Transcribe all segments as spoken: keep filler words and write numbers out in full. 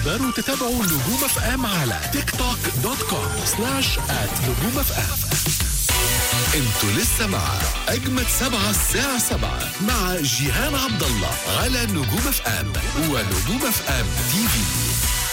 تقدروا تتابعوا نجوم اف ام على تيك توك دوت كوم سلاش ات نجوم اف ام. انتوا لسه مع اجمد سبعة الساعة سبعة مع جيهان عبد الله على نجوم اف ام ونجوم اف ام تي في.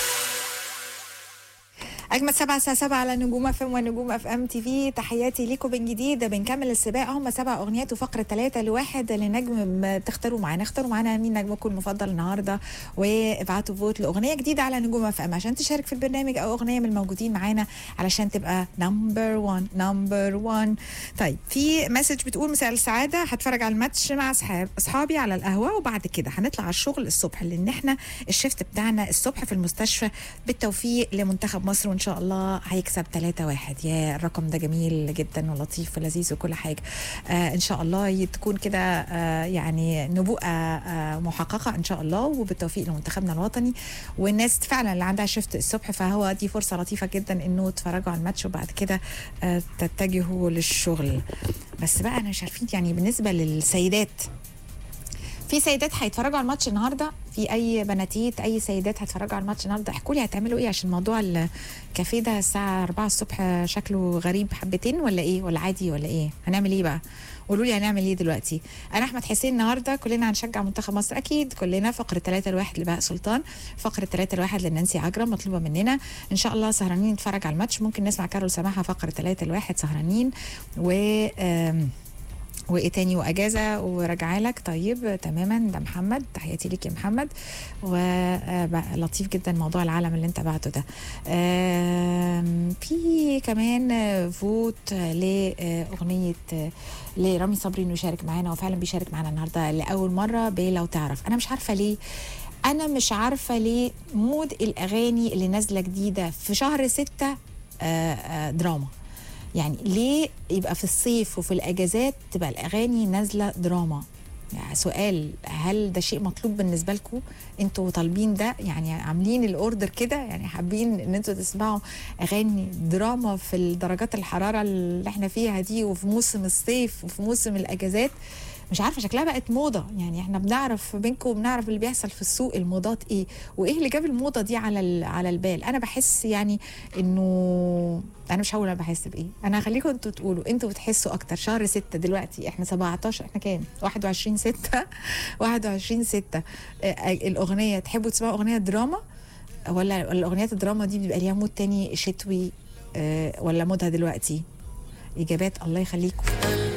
أجمد سبعة الساعة سبعة على نجوم اف ام ونجوم اف ام تي في. تحياتي ليكم من جديد. بنكمل السباق، هم سبع أغنيات وفقرة ثلاثة لواحد لنجم تختاروا معانا. اختاروا معانا مين نجمكم المفضل النهارده، وابعتوا فوت لأغنية جديدة على نجوم اف ام عشان تشارك في البرنامج، أو أغنية من الموجودين معانا علشان تبقى نمبر وان نمبر وان. طيب، في مسج بتقول: مساء السعادة، هتفرج على الماتش مع أصحاب أصحابي على القهوة، وبعد كده هنطلع على الشغل الصبح لأن احنا الشيفت بتاعنا الصبح في المستشفى. بالتوفيق لمنتخب مصر، وإن شاء الله هيكسب ثلاثة واحد. يا الرقم ده جميل جدا ولطيف ولذيذ وكل حاجة. آه إن شاء الله تكون كده آه يعني نبوءة آه محققة إن شاء الله، وبالتوفيق لمنتخبنا الوطني. والناس فعلا اللي عندها شفت الصبح، فهو دي فرصة لطيفة جدا إنه تتفرجوا على الماتش وبعد كده آه تتجهوا للشغل. بس بقى أنا مش عارفين يعني بالنسبة للسيدات، في سيدات هيتفرجوا على الماتش النهارده؟ في اي بناتيت، اي سيدات هيتفرجوا على الماتش النهارده؟ احكوا لي هتعملوا ايه، عشان موضوع الكافيه ده الساعه أربعة الصبح شكله غريب حبتين، ولا ايه، ولا عادي، ولا ايه؟ هنعمل ايه بقى؟ قولوا لي هنعمل ايه دلوقتي. انا احمد حسين. النهارده كلنا هنشجع منتخب مصر اكيد كلنا. فقره ثلاثة لواحد لبهاء سلطان، فقره ثلاثة لواحد لنانسي عجرم مطلوبه مننا. ان شاء الله سهرانين نتفرج على الماتش. ممكن نسمع كارول سماحه فقره ثلاثة لواحد سهرانين. و وايه تاني، واجازه وراجعه لك. طيب تماما، ده محمد، تحياتي ليك يا محمد. ولطيف جدا موضوع العالم اللي انت بعته ده. في كمان فوت لاغنيه لرامي صبري انه يشارك معانا، وفعلا بيشارك معانا النهارده لاول مره بلو تعرف. انا مش عارفه ليه انا مش عارفه ليه مود الاغاني اللي نازله جديده في شهر ستة دراما. يعني ليه يبقى في الصيف وفي الاجازات تبقى الاغاني نازله دراما؟ يعني سؤال، هل ده شيء مطلوب بالنسبه لكم؟ انتوا طالبين ده؟ يعني عاملين الاوردر كده؟ يعني حابين ان انتوا تسمعوا اغاني دراما في درجات الحراره اللي احنا فيها دي، وفي موسم الصيف وفي موسم الاجازات؟ مش عارفه، شكلها بقت موضه. يعني احنا بنعرف بينكم وبنعرف اللي بيحصل في السوق، الموضات ايه وايه اللي جاب الموضه دي على على البال. انا بحس يعني انه انا مش هقول انا بحس بايه، انا هخليكم انتوا تقولوا. انتوا بتحسوا اكتر شهر ستة دلوقتي، احنا سبعتاشر، احنا كام، واحد وعشرين ستة واحد وعشرين ستة. آه الاغنيه تحبوا تسمعوا اغنيه دراما، ولا الاغنيات الدراما دي بيبقى ليها مود تاني شتوي، آه ولا مودها دلوقتي؟ اجابات الله يخليكم.